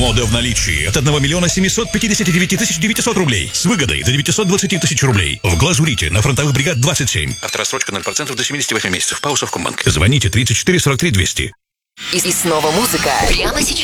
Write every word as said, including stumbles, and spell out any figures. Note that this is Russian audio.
Мода в наличии от одного миллиона семисот пятидесяти девяти тысяч девятисот рублей. С выгодой до девятисот двадцати тысяч рублей. В Глазурите на Фронтовых бригад двадцать семь. Авторассрочка ноль процентов до семидесяти восьми месяцев. ПАО «Совкомбанк». Звоните тридцать четыре сорок три двести. И, и снова музыка. Прямо сейчас.